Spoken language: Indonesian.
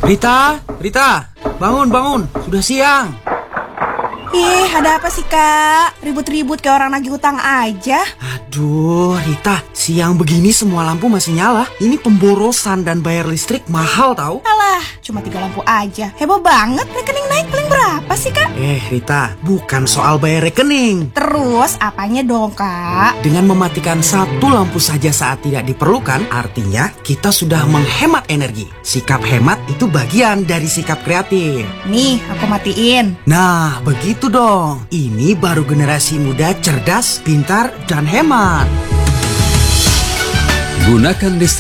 Rita, Rita, bangun, sudah siang. Ih, ada apa sih, Kak? Ribut-ribut kayak orang nagih utang aja. Aduh, Rita, siang begini semua lampu masih nyala. Ini pemborosan dan bayar listrik mahal tahu. Alah, cuma 3 lampu aja. Heboh banget, rekening naik paling berapa sih, Kak? Rita, bukan soal bayar rekening. Terus, apanya dong, Kak? Dengan mematikan satu lampu saja saat tidak diperlukan, artinya kita sudah menghemat energi. Sikap hemat itu bagian dari sikap kreatif. Nih, aku matiin. Nah, begitu dong. Ini baru generasi muda cerdas, pintar, dan hemat. Gunakan listrik